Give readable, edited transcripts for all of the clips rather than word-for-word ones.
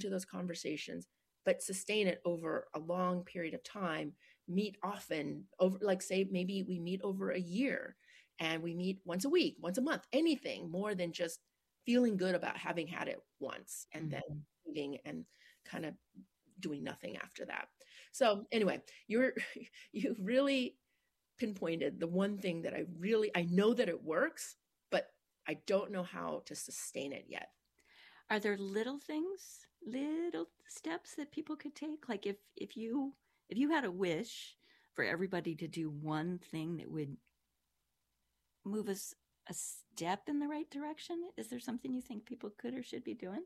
into those conversations, but sustain it over a long period of time, meet often over, like say, maybe we meet over a year and we meet once a week, once a month, anything more than just feeling good about having had it once and then leaving and kind of doing nothing after that. So anyway, you really pinpointed the one thing that I know that it works, but I don't know how to sustain it yet. Are there little things, little steps that people could take? Like if you had a wish for everybody to do one thing that would move us a step in the right direction, is there something you think people could or should be doing?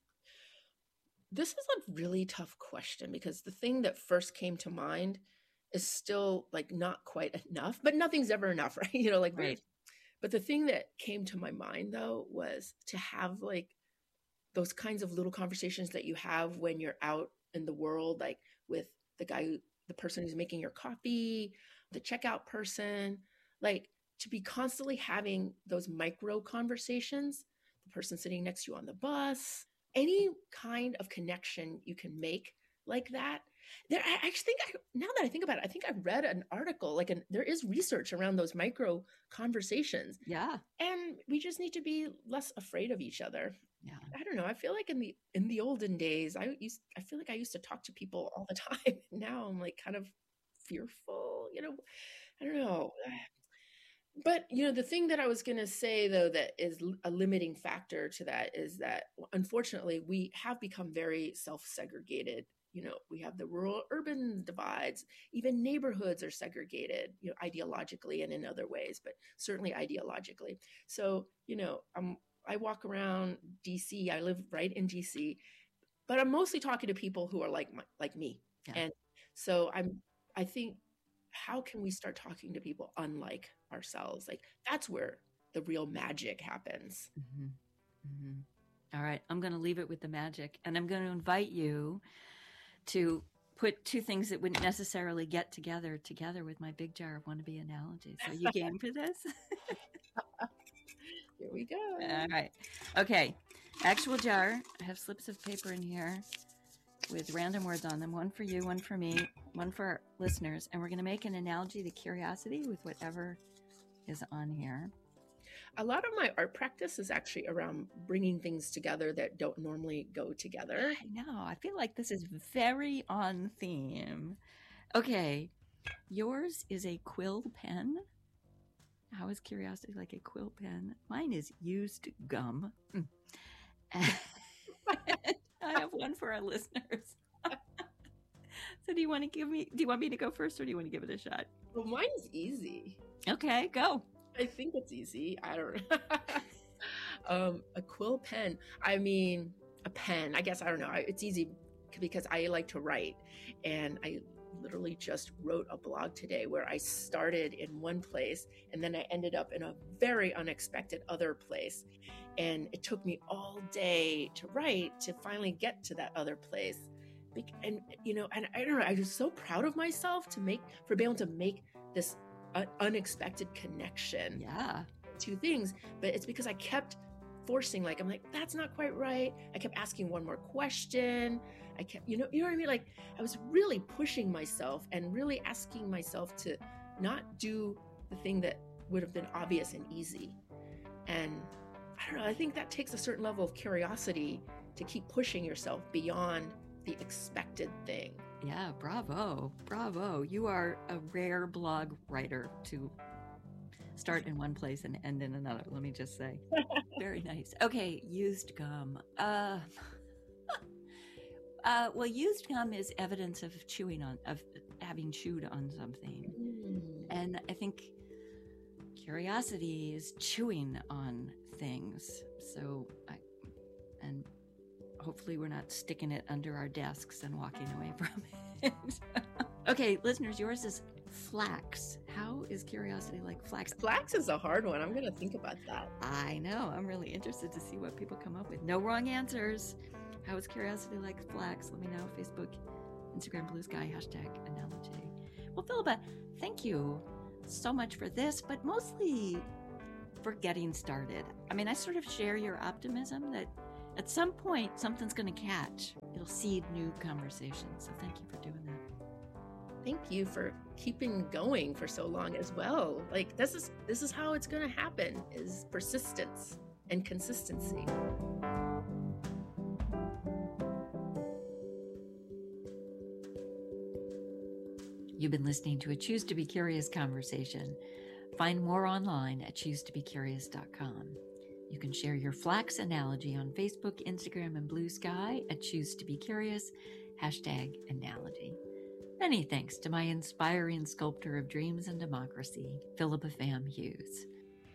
This is a really tough question because the thing that first came to mind is still like not quite enough, but nothing's ever enough, right? Right. But the thing that came to my mind though was to have like those kinds of little conversations that you have when you're out in the world, like with the person who's making your coffee, the checkout person, like to be constantly having those micro conversations, the person sitting next to you on the bus, any kind of connection you can make like that. I actually think, now that I think about it, I think I read an article, there is research around those micro conversations. Yeah. And we just need to be less afraid of each other. Yeah. I don't know. I feel like in the olden days, I feel like I used to talk to people all the time. Now I'm like kind of fearful, I don't know. But, the thing that I was going to say, though, that is a limiting factor to that is that, unfortunately, we have become very self-segregated. We have the rural-urban divides. Even neighborhoods are segregated, ideologically and in other ways, but certainly ideologically. So, I walk around DC. I live right in DC, but I'm mostly talking to people who are like me. Yeah. And so I think, how can we start talking to people unlike ourselves? Like that's where the real magic happens. Mm-hmm. Mm-hmm. All right. I'm going to leave it with the magic, and I'm going to invite you to put two things that wouldn't necessarily get together with my big jar of wannabe analogies. Are you game for this? Here we go. All right. Okay. Actual jar. I have slips of paper in here with random words on them. One for you, one for me, one for our listeners. And we're going to make an analogy to curiosity with whatever is on here. A lot of my art practice is actually around bringing things together that don't normally go together. I know. I feel like this is very on theme. Okay. Yours is a quill pen. How is curiosity like a quill pen? Mine is used gum. I have one for our listeners. So do you want me to go first, or do you want to give it a shot? Well, mine is easy. Okay, go. I think it's easy. I don't know. A quill pen. I mean, a pen. I guess, I don't know. It's easy because I like to write. And I literally just wrote a blog today where I started in one place and then I ended up in a very unexpected other place. And it took me all day to write to finally get to that other place. And, and I don't know, I was so proud of myself for being able to make this unexpected connection. Yeah. Two things, but it's because I kept forcing, I'm like, that's not quite right. I kept asking one more question. I kept, you know what I mean? Like I was really pushing myself and really asking myself to not do the thing that would have been obvious and easy. And I don't know, I think that takes a certain level of curiosity to keep pushing yourself beyond the expected thing. Yeah, bravo. You are a rare blog writer to start in one place and end in another, let me just say. Very nice. Okay, used gum. Well, used gum is evidence of having chewed on something. And I think curiosity is chewing on things. And hopefully we're not sticking it under our desks and walking away from it. Okay, listeners, yours is flax. How is curiosity like flax? Flax is a hard one. I'm going to think about that. I know. I'm really interested to see what people come up with. No wrong answers. How is curiosity like flax? Let me know. Facebook, Instagram, Blue Sky, #analogy. Well, Philippa, thank you so much for this, but mostly for getting started. I mean, I sort of share your optimism that At some point, something's going to catch. It'll seed new conversations. So thank you for doing that. Thank you for keeping going for so long as well. Like this is how it's going to happen, is persistence and consistency. You've been listening to a Choose to Be Curious conversation. Find more online at choosetobecurious.com. You can share your flax analogy on Facebook, Instagram, and Blue Sky at Choose to Be Curious, #analogy. Many thanks to my inspiring sculptor of dreams and democracy, Philippa Pham Hughes.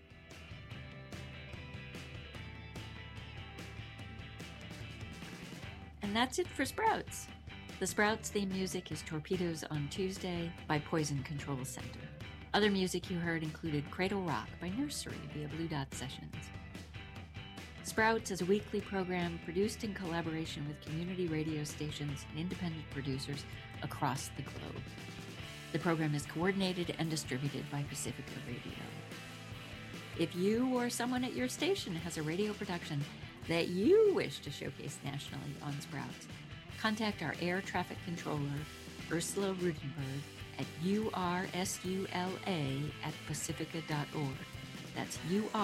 And that's it for Sprouts. The Sprouts theme music is Torpedoes on Tuesday by Poison Control Center. Other music you heard included Cradle Rock by Nursery via Blue Dot Sessions. Sprouts is a weekly program produced in collaboration with community radio stations and independent producers across the globe. The program is coordinated and distributed by Pacifica Radio. If you or someone at your station has a radio production that you wish to showcase nationally on Sprouts, contact our air traffic controller, Ursula Rutenberg, at ursula@pacifica.org. That's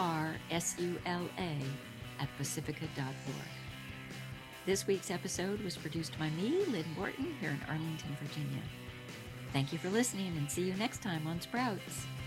ursula@pacifica.org. This week's episode was produced by me, Lynn Borton, here in Arlington, Virginia. Thank you for listening, and see you next time on Sprouts.